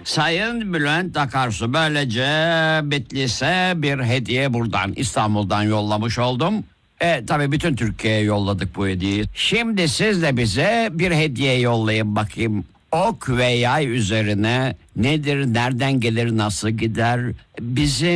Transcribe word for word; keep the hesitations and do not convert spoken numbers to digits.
Sayın Bülent Akarsu, böylece Bitlis'e bir hediye buradan İstanbul'dan yollamış oldum. E tabii bütün Türkiye'ye yolladık bu hediyeyi. Şimdi siz de bize bir hediye yollayın bakayım. Ok ve yay üzerine nedir, nereden gelir, nasıl gider? Bizim